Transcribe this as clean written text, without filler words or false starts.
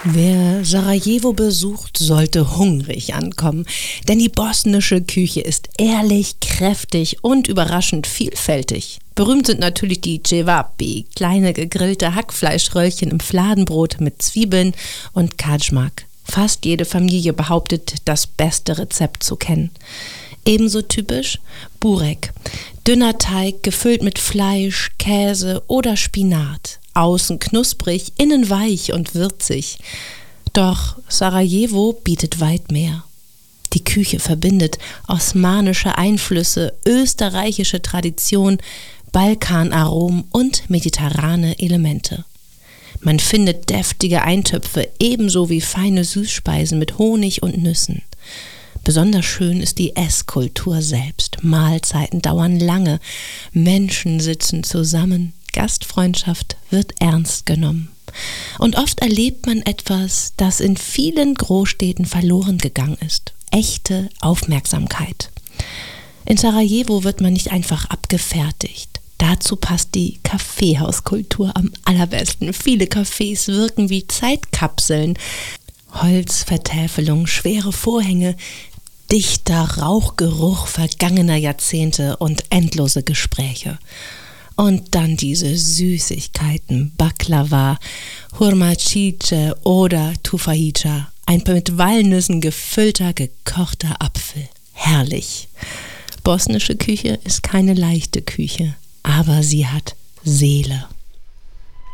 Wer Sarajevo besucht, sollte hungrig ankommen, denn die bosnische Küche ist ehrlich, kräftig und überraschend vielfältig. Berühmt sind natürlich die Cevapi, kleine gegrillte Hackfleischröllchen im Fladenbrot mit Zwiebeln und Kadschmak. Fast jede Familie behauptet, das beste Rezept zu kennen. Ebenso typisch Burek, dünner Teig gefüllt mit Fleisch, Käse oder Spinat. Außen knusprig, innen weich und würzig. Doch Sarajevo bietet weit mehr. Die Küche verbindet osmanische Einflüsse, österreichische Tradition, Balkanaromen und mediterrane Elemente. Man findet deftige Eintöpfe ebenso wie feine Süßspeisen mit Honig und Nüssen. Besonders schön ist die Esskultur selbst. Mahlzeiten dauern lange, Menschen sitzen zusammen, Gastfreundschaft wird ernst genommen. Und oft erlebt man etwas, das in vielen Großstädten verloren gegangen ist. Echte Aufmerksamkeit. In Sarajevo wird man nicht einfach abgefertigt. Dazu passt die Kaffeehauskultur am allerbesten. Viele Cafés wirken wie Zeitkapseln. Holzvertäfelung, schwere Vorhänge, dichter Rauchgeruch vergangener Jahrzehnte und endlose Gespräche. Und dann diese Süßigkeiten, Baklava, Hurmacice oder Tufahija, ein mit Walnüssen gefüllter, gekochter Apfel. Herrlich. Bosnische Küche ist keine leichte Küche, aber sie hat Seele.